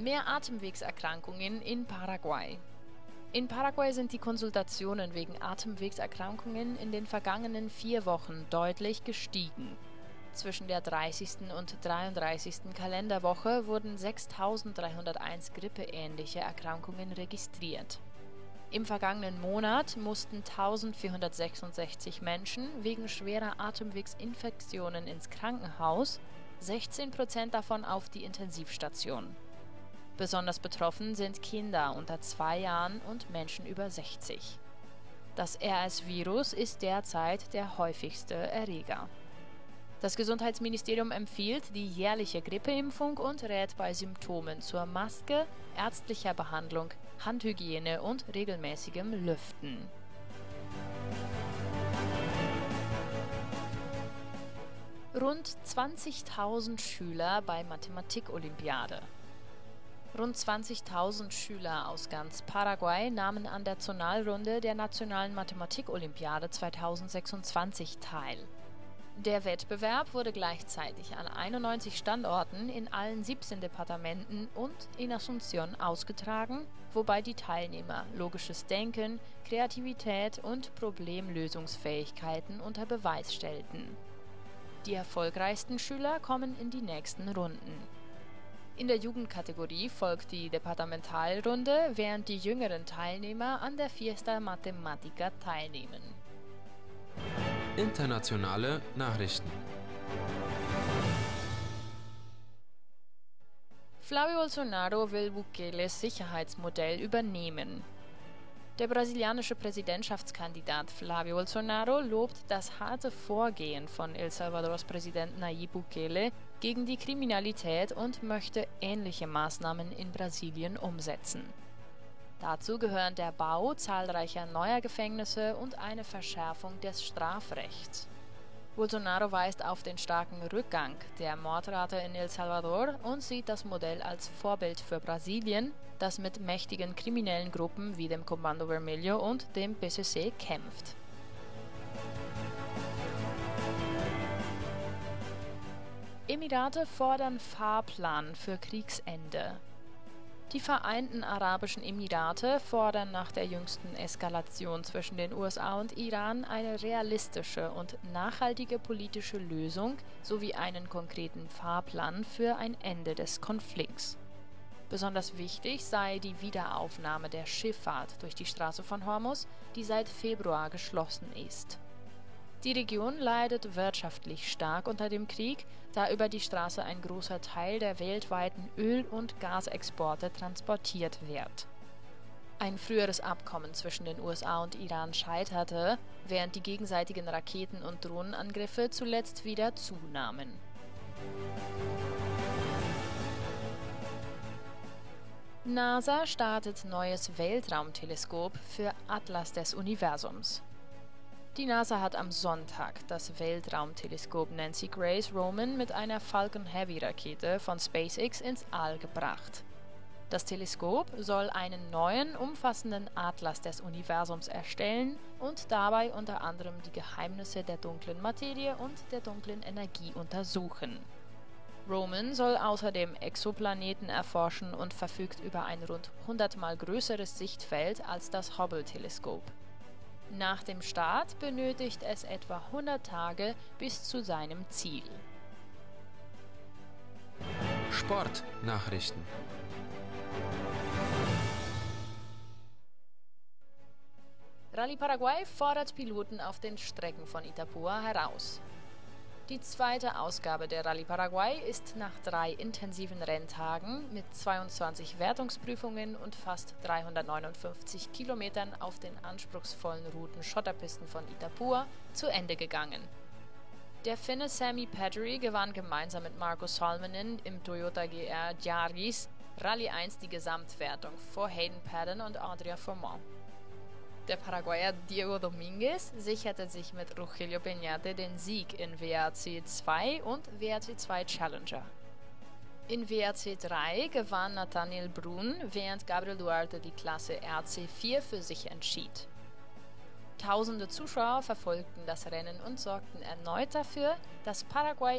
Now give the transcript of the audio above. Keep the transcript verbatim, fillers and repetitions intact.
Mehr Atemwegserkrankungen in Paraguay. In Paraguay sind die Konsultationen wegen Atemwegserkrankungen in den vergangenen vier Wochen deutlich gestiegen. Zwischen der dreißigsten und dreiunddreißigsten Kalenderwoche wurden sechstausenddreihunderteins grippeähnliche Erkrankungen registriert. Im vergangenen Monat mussten eintausendvierhundertsechsundsechzig Menschen wegen schwerer Atemwegsinfektionen ins Krankenhaus, sechzehn Prozent davon auf die Intensivstation. Besonders betroffen sind Kinder unter zwei Jahren und Menschen über sechzig. Das R S-Virus ist derzeit der häufigste Erreger. Das Gesundheitsministerium empfiehlt die jährliche Grippeimpfung und rät bei Symptomen zur Maske, ärztlicher Behandlung, Handhygiene und regelmäßigem Lüften. Rund zwanzigtausend Schüler bei Mathematik-Olympiade. Rund zwanzigtausend Schüler aus ganz Paraguay nahmen an der Zonalrunde der Nationalen Mathematik-Olympiade zweitausendsechsundzwanzig teil. Der Wettbewerb wurde gleichzeitig an einundneunzig Standorten in allen siebzehn Departementen und in Asunción ausgetragen, wobei die Teilnehmer logisches Denken, Kreativität und Problemlösungsfähigkeiten unter Beweis stellten. Die erfolgreichsten Schüler kommen in die nächsten Runden. In der Jugendkategorie folgt die Departamentalrunde, während die jüngeren Teilnehmer an der Fiesta Matemática teilnehmen. Internationale Nachrichten. Flávio Bolsonaro will Bukeles Sicherheitsmodell übernehmen. Der brasilianische Präsidentschaftskandidat Flávio Bolsonaro lobt das harte Vorgehen von El Salvadors Präsident Nayib Bukele gegen die Kriminalität und möchte ähnliche Maßnahmen in Brasilien umsetzen. Dazu gehören der Bau zahlreicher neuer Gefängnisse und eine Verschärfung des Strafrechts. Bolsonaro weist auf den starken Rückgang der Mordrate in El Salvador und sieht das Modell als Vorbild für Brasilien, das mit mächtigen kriminellen Gruppen wie dem Comando Vermelho und dem P C C kämpft. Emirate fordern Fahrplan für Kriegsende. Die Vereinten Arabischen Emirate fordern nach der jüngsten Eskalation zwischen den U S A und Iran eine realistische und nachhaltige politische Lösung sowie einen konkreten Fahrplan für ein Ende des Konflikts. Besonders wichtig sei die Wiederaufnahme der Schifffahrt durch die Straße von Hormuz, die seit Februar geschlossen ist. Die Region leidet wirtschaftlich stark unter dem Krieg, da über die Straße ein großer Teil der weltweiten Öl- und Gasexporte transportiert wird. Ein früheres Abkommen zwischen den U S A und Iran scheiterte, während die gegenseitigen Raketen- und Drohnenangriffe zuletzt wieder zunahmen. NASA startet neues Weltraumteleskop für Atlas des Universums. Die NASA hat am Sonntag das Weltraumteleskop Nancy Grace Roman mit einer Falcon Heavy-Rakete von SpaceX ins All gebracht. Das Teleskop soll einen neuen, umfassenden Atlas des Universums erstellen und dabei unter anderem die Geheimnisse der dunklen Materie und der dunklen Energie untersuchen. Roman soll außerdem Exoplaneten erforschen und verfügt über ein rund hundertmal größeres Sichtfeld als das Hubble-Teleskop. Nach dem Start benötigt es etwa hundert Tage bis zu seinem Ziel. Sportnachrichten. Rallye Paraguay fordert Piloten auf den Strecken von Itapúa heraus. Die zweite Ausgabe der Rallye Paraguay ist nach drei intensiven Renntagen mit zweiundzwanzig Wertungsprüfungen und fast dreihundertneunundfünfzig Kilometern auf den anspruchsvollen Routen Schotterpisten von Itapúa zu Ende gegangen. Der Finne Sami Petri gewann gemeinsam mit Marko Salminen im Toyota G R Yaris Rallye eins die Gesamtwertung vor Hayden Paddon und Adria Formant. Der Paraguayer Diego Dominguez sicherte sich mit Rogelio Peñate den Sieg in W R C zwei und W R C zwei Challenger. In W R C drei gewann Nathaniel Brun, während Gabriel Duarte die Klasse R C vier für sich entschied. Tausende Zuschauer verfolgten das Rennen und sorgten erneut dafür, dass Paraguay